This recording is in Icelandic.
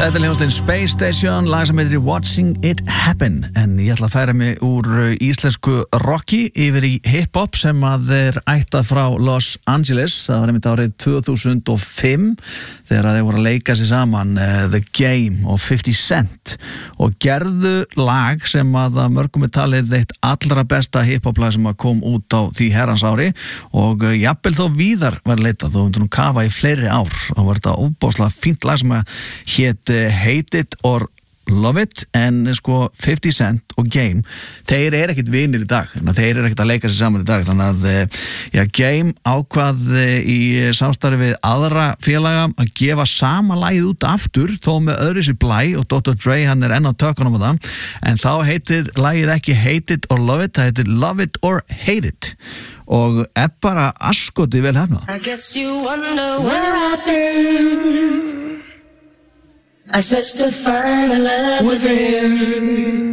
Þetta er hljómsveitin Space Station, lag sem heitir Watching It Happen, en ég ætla að færa mig úr íslensku rocki yfir í hip-hop sem að er ættað frá Los Angeles. Það var einmitt árið 2005 þegar þeir voru að leika sig saman The Game og 50 Cent og gerðu lag sem að mörgum er talið eitt allra besta hip-hop lag sem að kom út á því herrans ári og jafnvel þó víðar var leitað, þó undir nú kafa í fleiri ár og var þetta óbáslega fínt lag sem að hét Hate It or Love It, en sko 50 Cent og Game, þeir ekkert vinir í dag, þeir ekkert að leika sér saman í dag, þannig að Game ákvað í samstarfi við aðra félaga að gefa sama lagið út aftur, þó með öðruvísi blæ, og Dr. Dre hann enn á tökunum á það, en þá heitir lagið ekki Hate It or Love It, það heitir Love It or Hate It og bara askoti vel hefnað. I guess you wonder where I've been. I searched to find a love within.